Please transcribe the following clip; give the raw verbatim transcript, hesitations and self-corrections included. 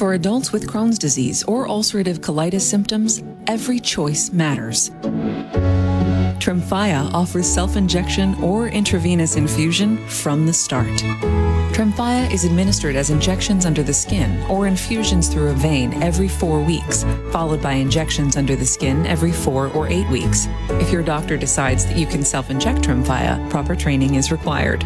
For adults with Crohn's disease or ulcerative colitis symptoms, every choice matters. Tremfya offers self-injection or intravenous infusion from the start. Tremfya is administered as injections under the skin or infusions through a vein every four weeks, followed by injections under the skin every four or eight weeks. If your doctor decides that you can self-inject Tremfya, proper training is required.